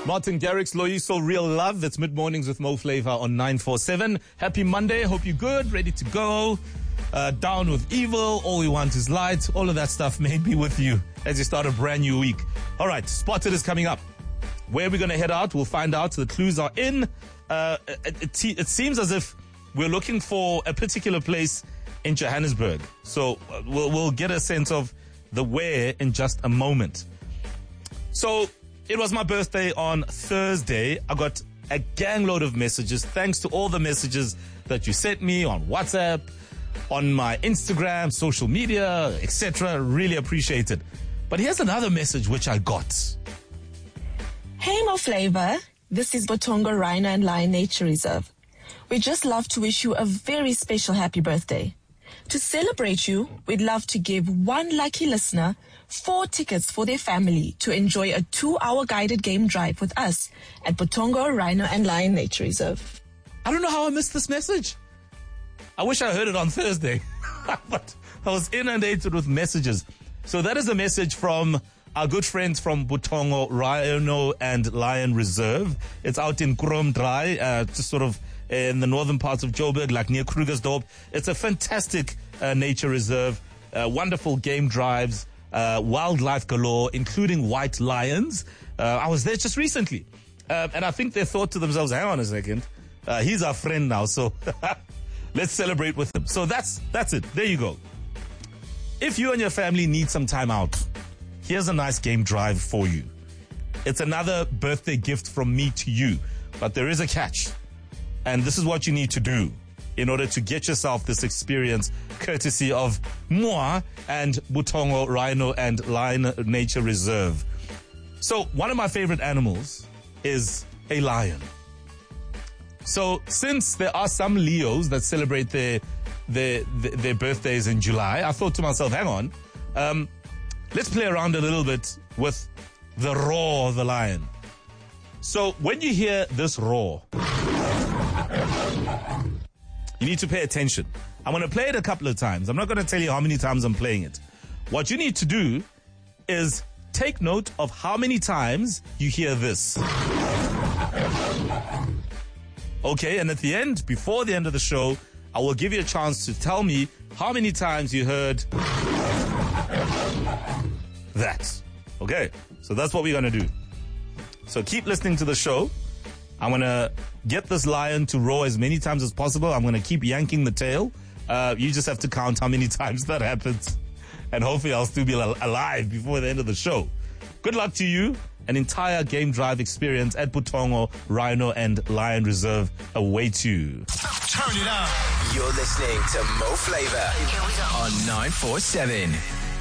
Martin Garrix, Loyiso, Real Love. It's Mid-Mornings with Mo Flavor on 947. Happy Monday. Hope you're good, ready to go. Down with evil. All we want is light. All of that stuff may be with you as you start a brand new week. All right, Spotted is coming up. Where we're going to head out, we'll find out. The clues are in. It seems as if we're looking for a particular place in Johannesburg. So we'll get a sense of the where in just a moment. So it was my birthday on Thursday. I got a gang load of messages. Thanks to all the messages that you sent me on WhatsApp, on my Instagram, social media, etc. Really appreciate it. But here's another message which I got. Hey Mo Flavor, this is Botongo Rhino and Lion Nature Reserve. We'd just love to wish you a very special happy birthday. To celebrate you, we'd love to give one lucky listener 4 tickets for their family to enjoy a 2-hour guided game drive with us at Botongo Rhino and Lion Nature Reserve. I don't know how I missed this message. I wish I heard it on Thursday, but I was inundated with messages. So that is a message from our good friends from Botongo Rhino and Lion Reserve. It's out in Kromdraai, just sort of in the northern parts of Joburg, like near Krugersdorp. It's a fantastic nature reserve, wonderful game drives, wildlife galore, including white lions. I was there just recently, and I think they thought to themselves, hang on a second, he's our friend now, so let's celebrate with him. So that's it. There you go. If you and your family need some time out, here's a nice game drive for you. It's another birthday gift from me to you, but there is a catch. And this is what you need to do in order to get yourself this experience, courtesy of moi and Botongo Rhino and Lion Nature Reserve. So one of my favorite animals is a lion. So since there are some Leos that celebrate their birthdays in July, I thought to myself, hang on, let's play around a little bit with the roar of the lion. So when you hear this roar, you need to pay attention. I'm going to play it a couple of times. I'm not going to tell you how many times I'm playing it. What you need to do is take note of how many times you hear this. Okay, and at the end, before the end of the show, I will give you a chance to tell me how many times you heard that. Okay, so that's what we're going to do. So keep listening to the show. I'm going to get this lion to roar as many times as possible. I'm going to keep yanking the tail. You just have to count how many times that happens. And hopefully I'll still be alive before the end of the show. Good luck to you. An entire game drive experience at Botongo Rhino and Lion Reserve awaits you. Turn it up. You're listening to Mo Flavor on 947.